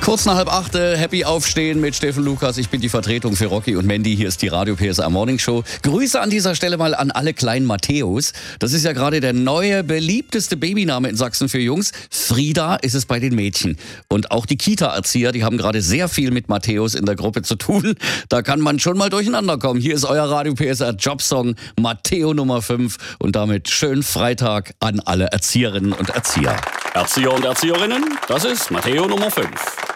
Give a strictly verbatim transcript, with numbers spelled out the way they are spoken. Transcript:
Kurz nach halb acht, äh, happy aufstehen mit Steffen Lukas. Ich bin die Vertretung für Rocky und Mandy. Hier ist die Radio P S R Morning Show. Grüße an dieser Stelle mal an alle kleinen Matthäus. Das ist ja gerade der neue, beliebteste Babyname in Sachsen für Jungs. Frieda ist es bei den Mädchen. Und auch die Kita-Erzieher, die haben gerade sehr viel mit Matthäus in der Gruppe zu tun. Da kann man schon mal durcheinander kommen. Hier ist euer Radio P S R Jobsong Matteo Nummer fünf. Und damit schönen Freitag an alle Erzieherinnen und Erzieher. Erzieher und Erzieherinnen, das ist Matteo Nummer fünf.